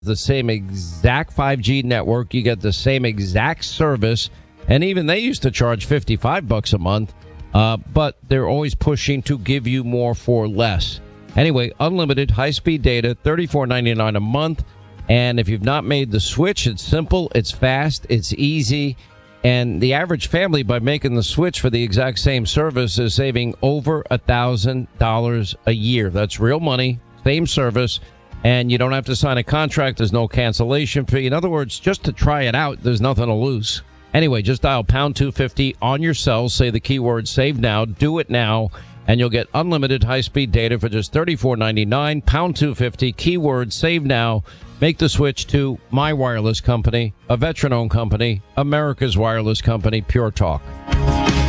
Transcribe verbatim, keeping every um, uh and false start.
the same exact five G network. You get the same exact service. And even they used to charge fifty-five bucks a month. Uh, but they're always pushing to give you more for less. Anyway, unlimited high-speed data, thirty-four ninety-nine a month. And if you've not made the switch, it's simple, it's fast, it's easy. And the average family, by making the switch for the exact same service, is saving over one thousand dollars a year. That's real money, same service, and you don't have to sign a contract. There's no cancellation fee. In other words, just to try it out, there's nothing to lose. Anyway, just dial pound two fifty on your cell, say the keyword save now, do it now, and you'll get unlimited high-speed data for just thirty-four ninety-nine, pound two fifty, keyword save now. Make the switch to my wireless company, a veteran-owned company, America's wireless company, Pure Talk.